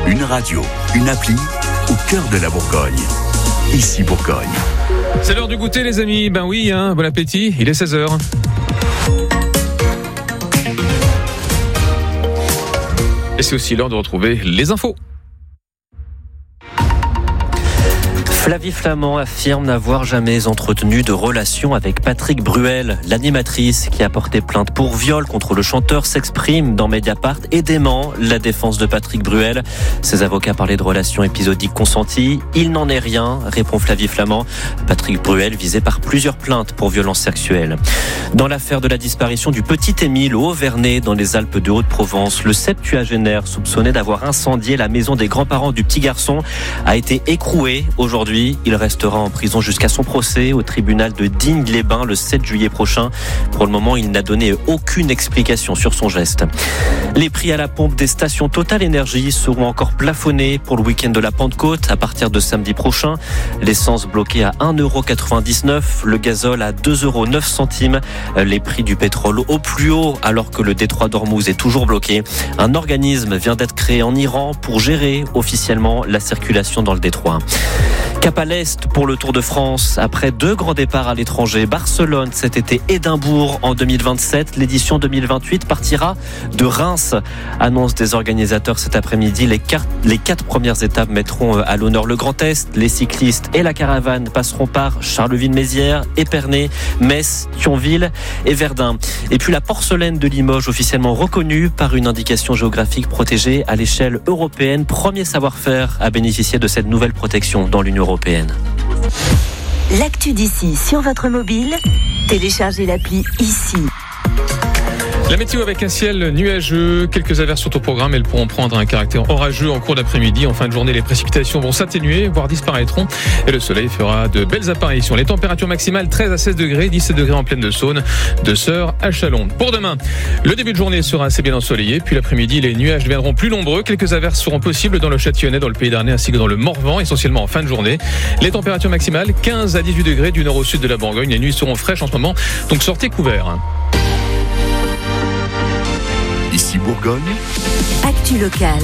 Une radio, une appli au cœur de la Bourgogne. Ici Bourgogne. C'est l'heure du goûter les amis. Ben oui, bon appétit, il est 16h. Et c'est aussi l'heure de retrouver les infos. Flavie Flament affirme n'avoir jamais entretenu de relation avec Patrick Bruel. L'animatrice qui a porté plainte pour viol contre le chanteur s'exprime dans Mediapart et dément la défense de Patrick Bruel. Ses avocats parlaient de relations épisodiques consenties. Il n'en est rien, répond Flavie Flament. Patrick Bruel visé par plusieurs plaintes pour violences sexuelles. Dans l'affaire de la disparition du petit Émile au Haut-Vernay dans les Alpes de Haute-Provence, le septuagénaire soupçonné d'avoir incendié la maison des grands-parents du petit garçon a été écroué aujourd'hui. Il restera en prison jusqu'à son procès au tribunal de Digne-les-Bains le 7 juillet prochain. Pour le moment, il n'a donné aucune explication sur son geste. Les prix à la pompe des stations Total Énergie seront encore plafonnés pour le week-end de la Pentecôte à partir de samedi prochain. L'essence bloquée à 1,99€, le gazole à 2,09€, les prix du pétrole au plus haut alors que le détroit d'Ormuz est toujours bloqué. Un organisme vient d'être créé en Iran pour gérer officiellement la circulation dans le détroit. Cap à l'Est pour le Tour de France. Après 2 grands départs à l'étranger, Barcelone cet été, Édimbourg en 2027. L'édition 2028 partira de Reims. Annonce des organisateurs cet après-midi. Les 4 premières étapes mettront à l'honneur le Grand Est. Les cyclistes et la caravane passeront par Charleville-Mézières, Épernay, Metz, Thionville et Verdun. Et puis la porcelaine de Limoges, officiellement reconnue par une indication géographique protégée à l'échelle européenne. Premier savoir-faire à bénéficier de cette nouvelle protection dans l'Union européenne. L'actu d'ici sur votre mobile, téléchargez l'appli ici. La météo avec un ciel nuageux, quelques averses sont au programme, elles pourront prendre un caractère orageux en cours d'après-midi. En fin de journée, les précipitations vont s'atténuer, voire disparaîtront et le soleil fera de belles apparitions. Les températures maximales 13 à 16 degrés, 17 degrés en pleine de Saône, de Sœurs à Chalon. Pour demain, le début de journée sera assez bien ensoleillé, puis l'après-midi, les nuages deviendront plus nombreux. Quelques averses seront possibles dans le Châtillonnais, dans le Pays d'Arnay ainsi que dans le Morvan, essentiellement en fin de journée. Les températures maximales 15 à 18 degrés du nord au sud de la Bourgogne. Les nuits seront fraîches en ce moment, donc sortez couverts. Ici Bourgogne. Actu locale.